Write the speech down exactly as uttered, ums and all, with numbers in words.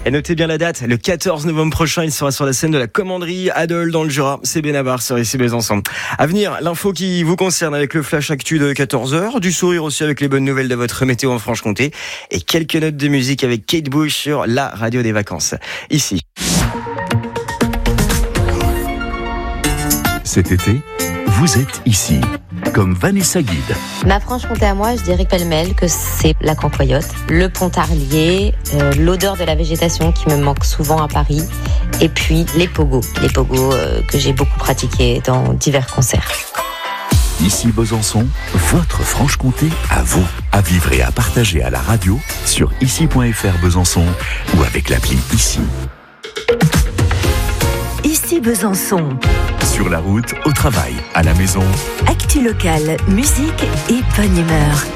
Et notez bien la date, le quatorze novembre prochain, il sera sur la scène de la Commanderie à Dole dans le Jura. C'est Benabar sur Ici Besançon. À venir, l'info qui vous concerne avec le flash actu de quatorze heures, du sourire aussi avec les bonnes nouvelles de votre météo en Franche-Comté et quelques notes de musique avec Kate Bush sur la radio des vacances. Ici. Cet été, vous êtes ici, comme Vanessa Guide. Ma Franche-Comté à moi, je dirais pêle-mêle que c'est la Cancoyote, le Pontarlier, euh, l'odeur de la végétation qui me manque souvent à Paris, et puis les pogos, les pogos euh, que j'ai beaucoup pratiqués dans divers concerts. Ici Besançon, votre Franche-Comté à vous, à vivre et à partager à la radio sur ici point f r Besançon ou avec l'appli Ici. Ici Besançon. Sur la route, au travail, à la maison. Actu locale, musique et bonne humeur.